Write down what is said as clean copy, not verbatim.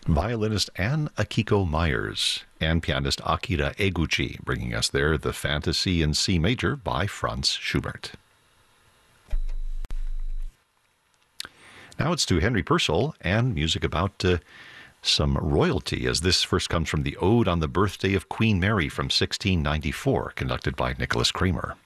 violinist Anne Akiko Myers, and pianist Akira Eguchi, bringing us there the Fantasy in C Major by Franz Schubert. Now it's to Henry Purcell and music about some royalty, as this first comes from the Ode on the Birthday of Queen Mary from 1694, conducted by Nicholas Kramer.